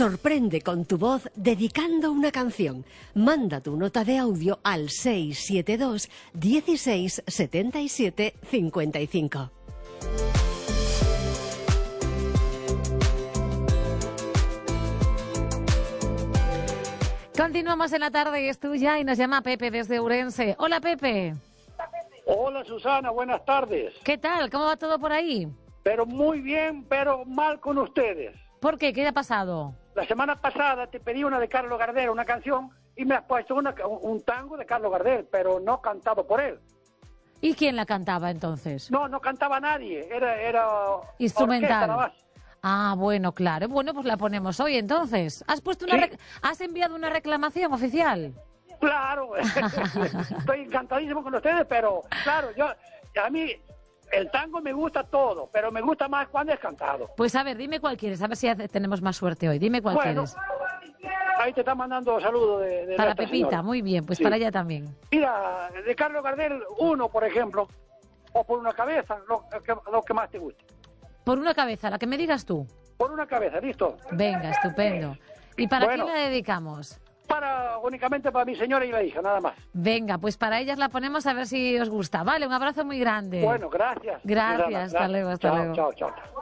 Sorprende con tu voz dedicando una canción. Manda tu nota de audio al 672 16 77 55. Continuamos en la tarde y es tuya y nos llama Pepe desde Ourense. Hola, Pepe. Hola, Susana, buenas tardes. ¿Qué tal? ¿Cómo va todo por ahí? Pero muy bien, pero mal con ustedes. ¿Por qué? ¿Qué ha pasado? La semana pasada te pedí una de Carlos Gardel, una canción, y me has puesto un tango de Carlos Gardel, pero no cantado por él. ¿Y quién la cantaba entonces? No cantaba nadie, era instrumental. orquesta nada más. Ah, bueno, claro. Bueno, pues la ponemos hoy entonces. ¿Has enviado una reclamación oficial? Claro, estoy encantadísimo con ustedes, pero claro, a mí el tango me gusta todo, pero me gusta más cuando es cantado. Pues a ver, dime cuál quieres, a ver si tenemos más suerte hoy. Dime cuál quieres. Ahí te está mandando saludos de para Pepita, señora. Muy bien, pues sí. Para ella también. Mira, de Carlos Gardel, uno, por ejemplo, o por una cabeza, lo que más te guste. Por una cabeza, la que me digas tú. Por una cabeza, ¿listo? Venga, estupendo. ¿Y para quién la dedicamos? Únicamente para mi señora y la hija, nada más. Venga, pues para ellas la ponemos a ver si os gusta. Vale, un abrazo muy grande. Bueno, gracias. Gracias, hasta luego, hasta luego. Chao, chao, chao.